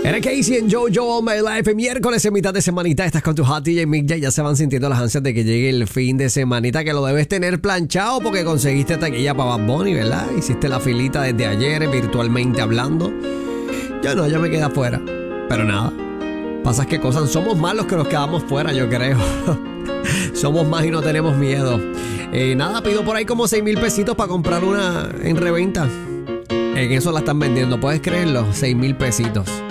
Era Casey en JoJo All My Life. Miércoles en mitad de semanita. Estás con tu hot DJ Mick J. Ya se van sintiendo las ansias de que llegue el fin de semanita, que lo debes tener planchado porque conseguiste taquilla para Bad Bunny, ¿verdad? Hiciste la filita desde ayer, virtualmente hablando. Yo me quedé afuera. Pero nada. Pasas que cosas. Somos más los que nos quedamos fuera, yo creo. Somos más y no tenemos miedo. Nada, pido por ahí como 6,000 pesitos para comprar una en reventa. En eso la están vendiendo, ¿puedes creerlo? 6,000 pesitos.